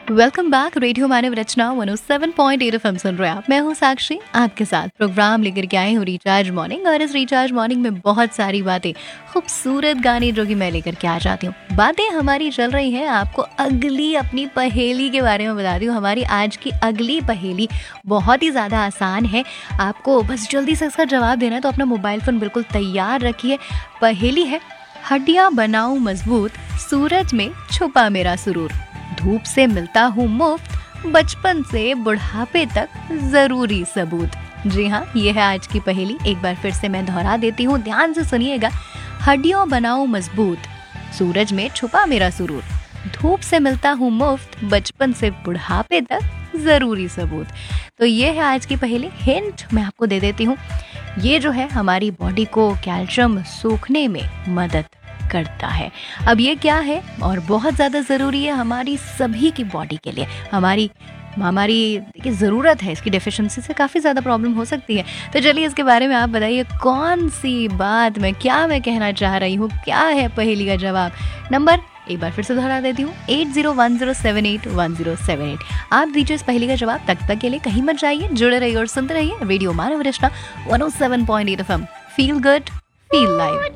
Welcome back. Radio मानव रचना 107.8 FM सुन रहे हैं आप। मैं हूँ साक्षी, आपके साथ प्रोग्राम लेकर के आई हूँ रिचार्ज मॉर्निंग। और इस रिचार्ज मॉर्निंग में बहुत सारी बातें, खूबसूरत गाने जो कि मैं लेकर के आ जाती हूँ। बातें हमारी चल रही हैं, आपको अगली अपनी पहेली के बारे में बता दी हूँ। हमारी आज की अगली पहेली बहुत ही ज़्यादा आसान है। आपको बस जल्दी से इसका जवाब देना है, तो अपना मोबाइल फ़ोन बिल्कुल तैयार रखिए। पहेली है, हड्डियाँ बनाऊँ मजबूत, सूरज में छुपा मेरा सुरूर, धूप से मिलता हूँ मुफ्त, बचपन से बुढ़ापे तक जरूरी सबूत। जी हाँ, ये है आज की पहेली। एक बार फिर से मैं दोहरा देती हूँ, ध्यान से सुनिएगा। हड्डियों बनाऊं मजबूत, सूरज में छुपा मेरा सुरूर, धूप से मिलता हूँ मुफ्त, बचपन से बुढ़ापे तक जरूरी सबूत। तो ये है आज की पहेली। हिंट मैं आपको दे देती हूँ, ये जो है हमारी बॉडी को कैल्शियम सोखने में मदद करता है। अब ये क्या है और बहुत ज़्यादा ज़रूरी है हमारी सभी की बॉडी के लिए। हमारी देखिए ज़रूरत है, इसकी डेफिशिएंसी से काफ़ी ज़्यादा प्रॉब्लम हो सकती है। तो चलिए इसके बारे में आप बताइए, कौन सी बात मैं कहना चाह रही हूँ, क्या है पहेली का जवाब। नंबर एक बार फिर से दोहरा देती हूँ, 8010781078। आप दीजिए इस पहेली का जवाब। तक के लिए कहीं मत जाइए, जुड़े रहिए और सुनते रहिए रेडियो मानव रचना 107.8 FM। Feel good, feel live.